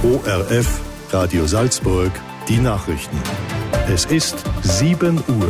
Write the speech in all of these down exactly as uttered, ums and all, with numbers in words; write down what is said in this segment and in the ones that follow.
O R F, Radio Salzburg, die Nachrichten. Es ist sieben Uhr.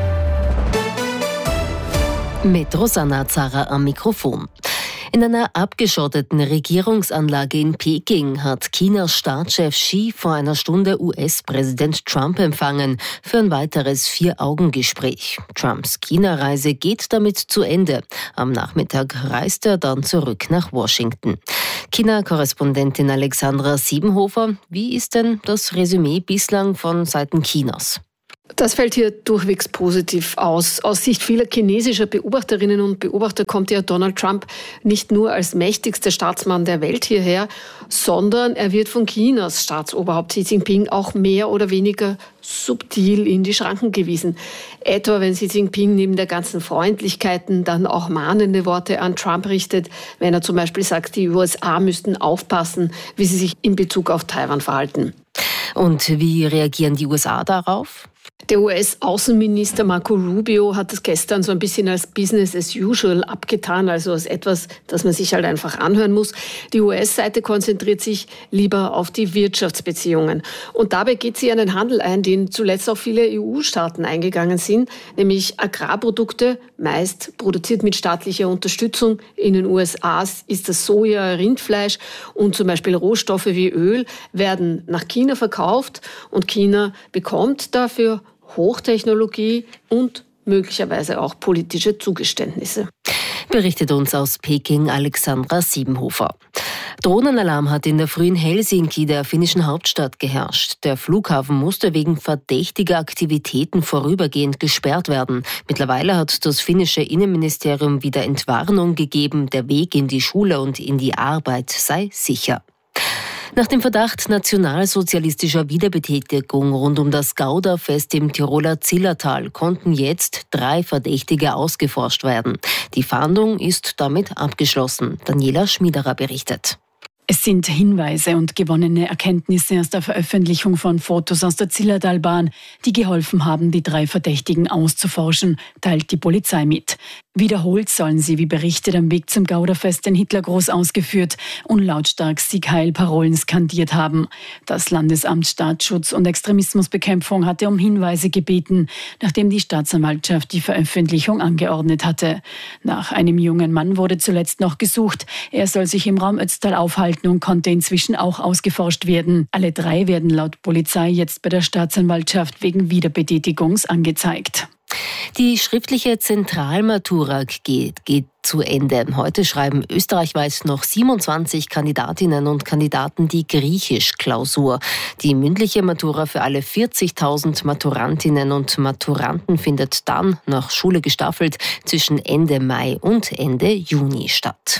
Mit Rosanna Zara am Mikrofon. In einer abgeschotteten Regierungsanlage in Peking hat Chinas Staatschef Xi vor einer Stunde U S-Präsident Trump empfangen für ein weiteres Vier-Augen-Gespräch. Trumps China-Reise geht damit zu Ende. Am Nachmittag reist er dann zurück nach Washington. China-Korrespondentin Alexandra Siebenhofer, wie ist denn das Resümee bislang von Seiten Chinas? Das fällt hier durchwegs positiv aus. Aus Sicht vieler chinesischer Beobachterinnen und Beobachter kommt ja Donald Trump nicht nur als mächtigster Staatsmann der Welt hierher, sondern er wird von Chinas Staatsoberhaupt Xi Jinping auch mehr oder weniger subtil in die Schranken gewiesen. Etwa wenn Xi Jinping neben der ganzen Freundlichkeiten dann auch mahnende Worte an Trump richtet, wenn er zum Beispiel sagt, die U S A müssten aufpassen, wie sie sich in Bezug auf Taiwan verhalten. Und wie reagieren die U S A darauf? Der U S-Außenminister Marco Rubio hat das gestern so ein bisschen als Business as usual abgetan, also als etwas, das man sich halt einfach anhören muss. Die U S-Seite konzentriert sich lieber auf die Wirtschaftsbeziehungen. Und dabei geht sie einen Handel ein, den zuletzt auch viele E U-Staaten eingegangen sind, nämlich Agrarprodukte, meist produziert mit staatlicher Unterstützung. In den U S A ist das Soja, Rindfleisch und zum Beispiel Rohstoffe wie Öl werden nach China verkauft und China bekommt dafür Hochtechnologie und möglicherweise auch politische Zugeständnisse. Berichtet uns aus Peking Alexandra Siebenhofer. Drohnenalarm hat in der Früh in Helsinki, der finnischen Hauptstadt, geherrscht. Der Flughafen musste wegen verdächtiger Aktivitäten vorübergehend gesperrt werden. Mittlerweile hat das finnische Innenministerium wieder Entwarnung gegeben, der Weg in die Schule und in die Arbeit sei sicher. Nach dem Verdacht nationalsozialistischer Wiederbetätigung rund um das Gouda-Fest im Tiroler Zillertal konnten jetzt drei Verdächtige ausgeforscht werden. Die Fahndung ist damit abgeschlossen. Daniela Schmiederer berichtet. Es sind Hinweise und gewonnene Erkenntnisse aus der Veröffentlichung von Fotos aus der Zillertalbahn, die geholfen haben, die drei Verdächtigen auszuforschen, teilt die Polizei mit. Wiederholt sollen sie, wie berichtet, am Weg zum Gouda-Fest den Hitlergruß ausgeführt und lautstark Sieg Heil Parolen skandiert haben. Das Landesamt Staatsschutz und Extremismusbekämpfung hatte um Hinweise gebeten, nachdem die Staatsanwaltschaft die Veröffentlichung angeordnet hatte. Nach einem jungen Mann wurde zuletzt noch gesucht. Er soll sich im Raum Ötztal aufhalten und konnte inzwischen auch ausgeforscht werden. Alle drei werden laut Polizei jetzt bei der Staatsanwaltschaft wegen Wiederbetätigungs angezeigt. Die schriftliche Zentralmatura geht, geht zu Ende. Heute schreiben österreichweit noch siebenundzwanzig Kandidatinnen und Kandidaten die Griechisch-Klausur. Die mündliche Matura für alle vierzigtausend Maturantinnen und Maturanten findet dann, nach Schule gestaffelt, zwischen Ende Mai und Ende Juni statt.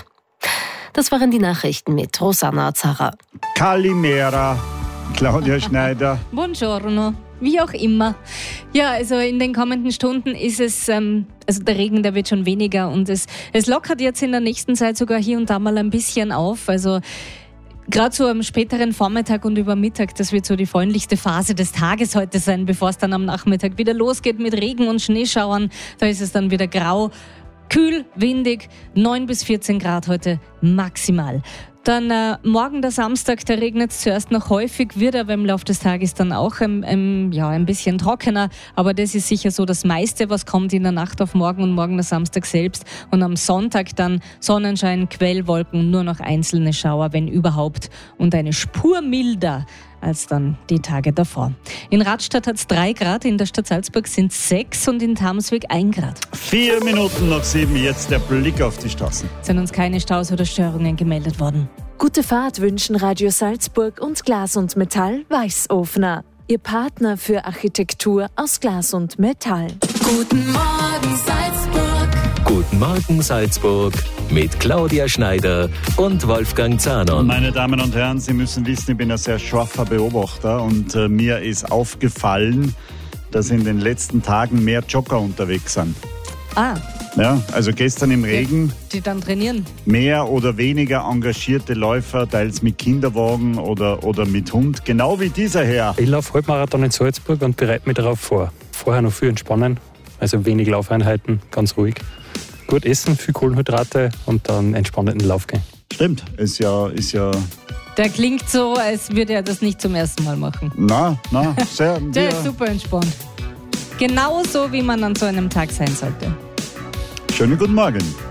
Das waren die Nachrichten mit Rosanna Zara. Kalimera, Claudia Schneider. Buongiorno. Wie auch immer. Ja, also in den kommenden Stunden ist es, ähm, also der Regen, der wird schon weniger und es, es lockert jetzt in der nächsten Zeit sogar hier und da mal ein bisschen auf. Also gerade so am späteren Vormittag und über Mittag, das wird so die freundlichste Phase des Tages heute sein, bevor es dann am Nachmittag wieder losgeht mit Regen und Schneeschauern. Da ist es dann wieder grau, kühl, windig, neun bis vierzehn Grad heute maximal. Dann äh, morgen der Samstag, da regnet es zuerst noch häufig, wird aber im Laufe des Tages dann auch ähm, ähm, ja, ein bisschen trockener. Aber das ist sicher so das meiste, was kommt in der Nacht auf morgen und morgen der Samstag selbst. Und am Sonntag dann Sonnenschein, Quellwolken, nur noch einzelne Schauer, wenn überhaupt. Und eine Spur milder als dann die Tage davor. In Radstadt hat es drei Grad, in der Stadt Salzburg sind es sechs und in Tamsweg ein Grad. Vier Minuten nach sieben, jetzt der Blick auf die Straßen. Es sind uns keine Staus oder Störungen gemeldet worden. Gute Fahrt wünschen Radio Salzburg und Glas und Metall Weißofner. Ihr Partner für Architektur aus Glas und Metall. Guten Morgen Salzburg. Guten Morgen Salzburg mit Claudia Schneider und Wolfgang Zahnon. Meine Damen und Herren, Sie müssen wissen, ich bin ein sehr scharfer Beobachter und äh, mir ist aufgefallen, dass in den letzten Tagen mehr Jogger unterwegs sind. Ah. Ja, also gestern im Regen. Die dann trainieren. Mehr oder weniger engagierte Läufer, teils mit Kinderwagen oder, oder mit Hund, genau wie dieser Herr. Ich laufe Halbmarathon in Salzburg und bereite mich darauf vor. Vorher noch viel entspannen, also wenig Laufeinheiten, ganz ruhig. Gut essen, viel Kohlenhydrate und dann entspannt in den Lauf gehen. Stimmt, ist ja, ist ja Der klingt so, als würde er das nicht zum ersten Mal machen. Na, na, sehr. Der ist super entspannt. Genauso, wie man an so einem Tag sein sollte. Schönen guten Morgen.